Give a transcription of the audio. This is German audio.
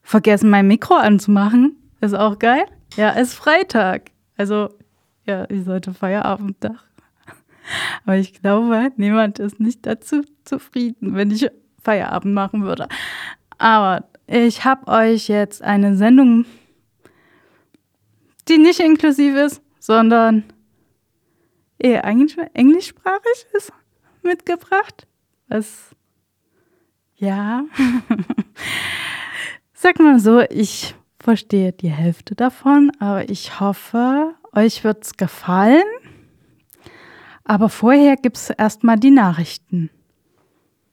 vergessen, mein Mikro anzumachen. Ist auch geil. Ja, ist Freitag. Also, ja, ich sollte Feierabend machen. Aber ich glaube, niemand ist nicht dazu zufrieden, wenn ich Feierabend machen würde. Aber ich habe euch jetzt eine Sendung, die nicht inklusiv ist, sondern eher englischsprachig ist, mitgebracht. Ja. Sag mal so, ich verstehe die Hälfte davon, aber ich hoffe, euch wird's gefallen. Aber vorher gibt's erstmal die Nachrichten.